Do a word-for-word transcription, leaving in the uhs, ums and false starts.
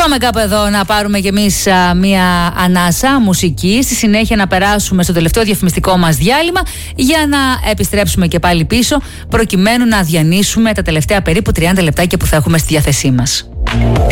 Πάμε κάπου εδώ να πάρουμε κι εμείς α, μία ανάσα μουσική. Στη συνέχεια να περάσουμε στο τελευταίο διαφημιστικό μας διάλειμμα για να επιστρέψουμε και πάλι πίσω, προκειμένου να διανύσουμε τα τελευταία περίπου τριάντα λεπτάκια που θα έχουμε στη διάθεσή μας.